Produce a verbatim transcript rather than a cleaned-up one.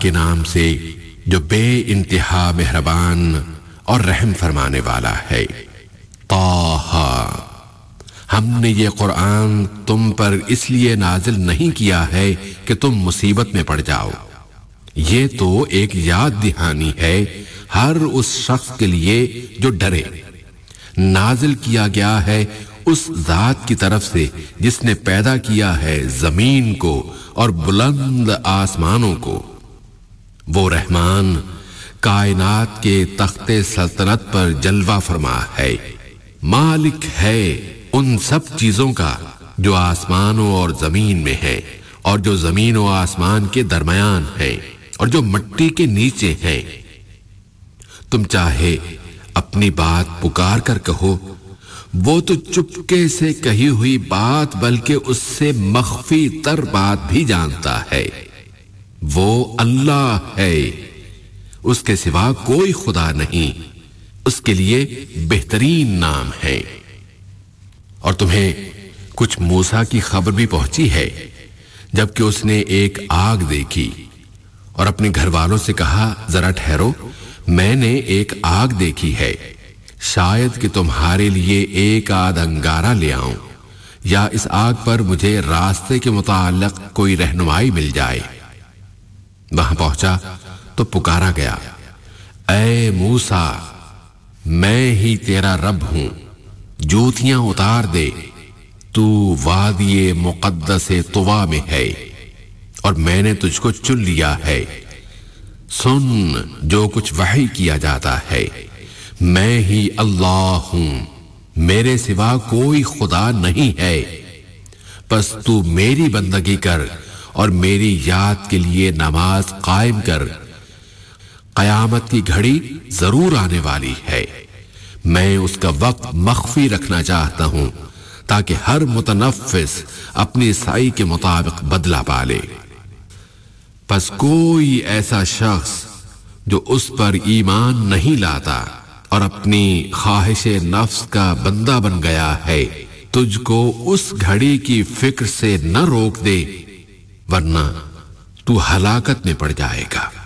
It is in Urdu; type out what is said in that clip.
کے نام سے جو بے انتہا مہربان اور رحم فرمانے والا ہے۔ طٰ، ہم نے یہ قرآن تم پر اس لیے نازل نہیں کیا ہے کہ تم مصیبت میں پڑ جاؤ، یہ تو ایک یاد دہانی ہے ہر اس شخص کے لیے جو ڈرے۔ نازل کیا گیا ہے اس ذات کی طرف سے جس نے پیدا کیا ہے زمین کو اور بلند آسمانوں کو۔ وہ رحمان کائنات کے تخت سلطنت پر جلوہ فرما ہے، مالک ہے ان سب چیزوں کا جو آسمانوں اور زمین میں ہے اور جو زمین و آسمان کے درمیان ہے اور جو مٹی کے نیچے ہیں۔ تم چاہے اپنی بات پکار کر کہو، وہ تو چپکے سے کہی ہوئی بات بلکہ اس سے مخفی تر بات بھی جانتا ہے۔ وہ اللہ ہے، اس کے سوا کوئی خدا نہیں، اس کے لیے بہترین نام ہے۔ اور تمہیں کچھ موسیٰ کی خبر بھی پہنچی ہے جبکہ اس نے ایک آگ دیکھی اور اپنے گھر والوں سے کہا، ذرا ٹھہرو، میں نے ایک آگ دیکھی ہے، شاید کہ تمہارے لیے ایک آدھ انگارہ لے آؤں یا اس آگ پر مجھے راستے کے متعلق کوئی رہنمائی مل جائے۔ وہاں پہنچا تو پکارا گیا، اے موسیٰ، میں ہی تیرا رب ہوں، جوتیاں اتار دے، تو وادی مقدس طویٰ میں ہے اور میں نے تجھ کو چن لیا ہے۔ سن جو کچھ وحی کیا جاتا ہے، میں ہی اللہ ہوں، میرے سوا کوئی خدا نہیں ہے، پس تو میری بندگی کر اور میری یاد کے لیے نماز قائم کر۔ قیامت کی گھڑی ضرور آنے والی ہے، میں اس کا وقت مخفی رکھنا چاہتا ہوں تاکہ ہر متنفس اپنی سعی کے مطابق بدلہ پالے۔ پس کوئی ایسا شخص جو اس پر ایمان نہیں لاتا اور اپنی خواہش نفس کا بندہ بن گیا ہے، تجھ کو اس گھڑی کی فکر سے نہ روک دے، ورنہ تو ہلاکت میں پڑ جائے گا۔